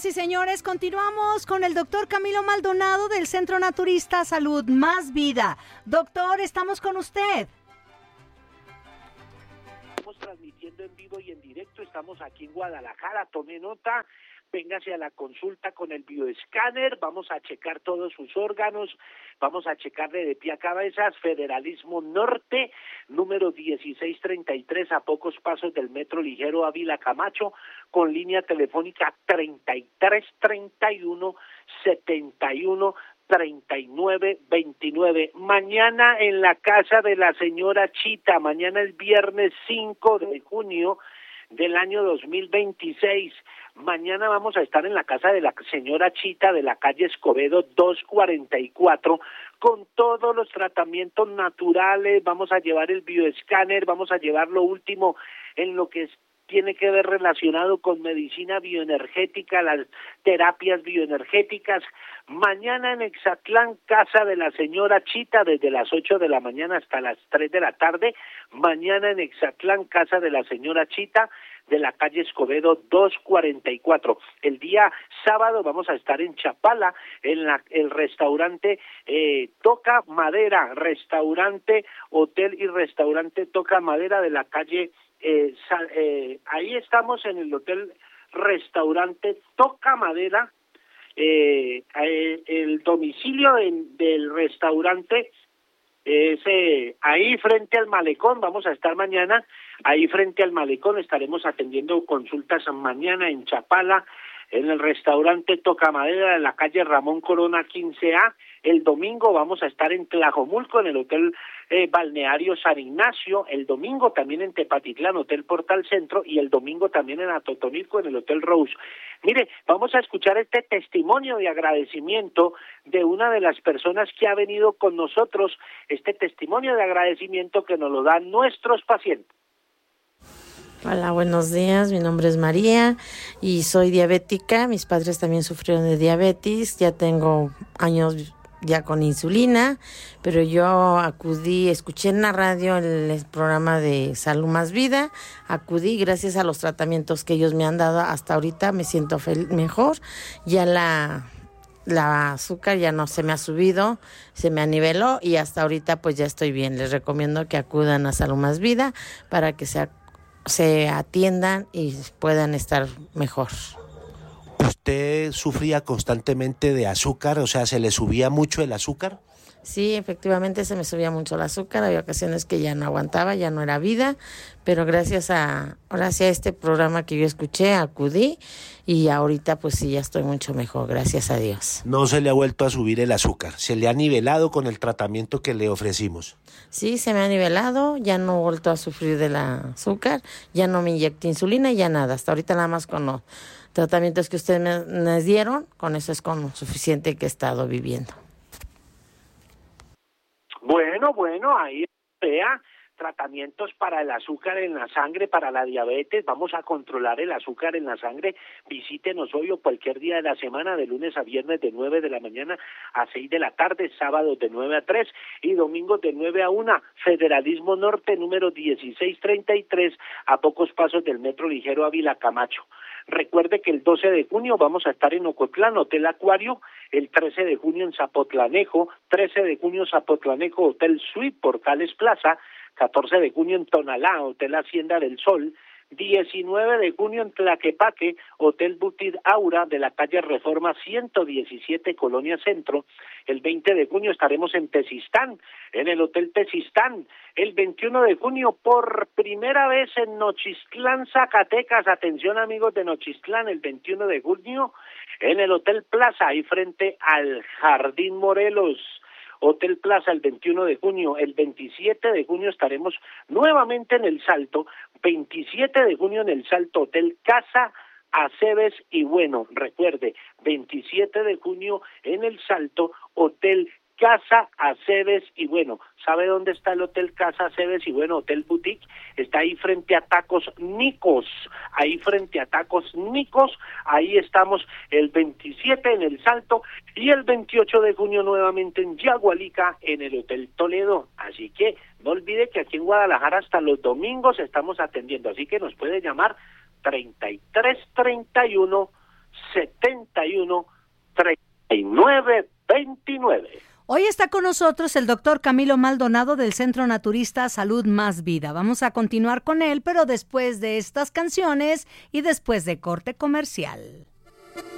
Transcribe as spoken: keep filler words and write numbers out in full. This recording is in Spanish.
Señoras y señores, continuamos con el doctor Camilo Maldonado del Centro Naturista Salud Más Vida. Doctor, estamos con usted. Estamos transmitiendo en vivo y en directo, estamos aquí en Guadalajara, tome nota, véngase a la consulta con el bioescáner, vamos a checar todos sus órganos, vamos a checarle de pie a cabeza, Federalismo Norte, número dieciséis treinta y tres, a pocos pasos del Metro Ligero Ávila Camacho, con línea telefónica treinta y tres treinta y uno setenta y uno treinta y nueve veintinueve. Mañana en la casa de la señora Chita, mañana es viernes cinco de junio del año dos mil veintiséis. Mañana vamos a estar en la casa de la señora Chita de la calle Escobedo doscientos cuarenta y cuatro con todos los tratamientos naturales, vamos a llevar el bioescáner, vamos a llevar lo último en lo que es tiene que ver relacionado con medicina bioenergética, las terapias bioenergéticas. Mañana en Exatlán, casa de la señora Chita, desde las ocho de la mañana hasta las tres de la tarde. Mañana en Exatlán, casa de la señora Chita, de la calle Escobedo doscientos cuarenta y cuatro. El día sábado vamos a estar en Chapala, en la, el restaurante eh, Toca Madera, restaurante, hotel y restaurante Toca Madera de la calle Eh, eh, ahí estamos en el hotel restaurante Toca Madera, eh, eh, el domicilio en, del restaurante es eh, ahí frente al malecón, vamos a estar mañana, ahí frente al malecón estaremos atendiendo consultas mañana en Chapala, en el restaurante Toca Madera de la calle Ramón Corona quince A. El domingo vamos a estar en Tlajomulco, en el Hotel eh, Balneario San Ignacio, el domingo también en Tepatitlán, Hotel Portal Centro, y el domingo también en Atotonilco, en el Hotel Rose. Mire, vamos a escuchar este testimonio de agradecimiento de una de las personas que ha venido con nosotros, este testimonio de agradecimiento que nos lo dan nuestros pacientes. Hola, buenos días, mi nombre es María y soy diabética, mis padres también sufrieron de diabetes, ya tengo años ya con insulina, pero yo acudí, escuché en la radio el, el programa de Salud Más Vida, acudí gracias a los tratamientos que ellos me han dado hasta ahorita, me siento fel- mejor, ya la... la azúcar ya no se me ha subido, se me aniveló y hasta ahorita pues ya estoy bien. Les recomiendo que acudan a Salud Más Vida para que se, se atiendan y puedan estar mejor. ¿Usted sufría constantemente de azúcar? O sea, ¿se le subía mucho el azúcar? Sí, efectivamente se me subía mucho el azúcar, había ocasiones que ya no aguantaba, ya no era vida, pero gracias a, gracias a este programa que yo escuché, acudí y ahorita pues sí, ya estoy mucho mejor, gracias a Dios. No se le ha vuelto a subir el azúcar, se le ha nivelado con el tratamiento que le ofrecimos. Sí, se me ha nivelado, ya no he vuelto a sufrir del azúcar, ya no me inyecté insulina, ya nada, hasta ahorita nada más con los tratamientos que ustedes me, me dieron, con eso es con suficiente que he estado viviendo. Bueno, bueno, ahí vea, tratamientos para el azúcar en la sangre, para la diabetes, vamos a controlar el azúcar en la sangre, visítenos hoy o cualquier día de la semana, de lunes a viernes de nueve de la mañana a seis de la tarde, sábados de nueve a tres y domingos de nueve a una, Federalismo Norte, número dieciséis treinta y tres, a pocos pasos del Metro Ligero Ávila Camacho. Recuerde que el doce de junio vamos a estar en Ocotlán, Hotel Acuario, el trece de junio en Zapotlanejo, trece de junio Zapotlanejo, Hotel Suite, Portales Plaza, catorce de junio en Tonalá, Hotel Hacienda del Sol, diecinueve de junio en Tlaquepaque, Hotel Butit Aura de la calle Reforma ciento diecisiete, Colonia Centro. El veinte de junio estaremos en Tezistán, en el Hotel Tezistán. El veintiuno de junio, por primera vez en Nochistlán, Zacatecas. Atención, amigos de Nochistlán, el veintiuno de junio en el Hotel Plaza, ahí frente al Jardín Morelos. Hotel Plaza el veintiuno de junio, el veintisiete de junio estaremos nuevamente en El Salto, veintisiete de junio en El Salto, Hotel Casa Aceves y bueno, recuerde, veintisiete de junio en El Salto, Hotel Casa Aceves y bueno, ¿sabe dónde está el Hotel Casa Aceves y bueno, Hotel Boutique? Está ahí frente a Tacos Nicos, ahí frente a Tacos Nicos, ahí estamos el veintisiete en El Salto y el veintiocho de junio nuevamente en Yagualica en el Hotel Toledo, así que no olvide que aquí en Guadalajara hasta los domingos estamos atendiendo, así que nos puede llamar treinta y tres treinta y uno setenta y uno, treinta y nueve veintinueve. Hoy está con nosotros el doctor Camilo Maldonado del Centro Naturista Salud Más Vida. Vamos a continuar con él, pero después de estas canciones y después de corte comercial.